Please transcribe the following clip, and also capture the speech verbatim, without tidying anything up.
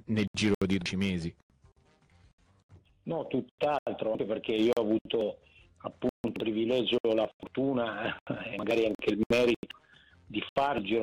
nel giro di dieci mesi. No, tutt'altro, anche perché io ho avuto appunto il privilegio, la fortuna e magari anche il merito di fare il Giro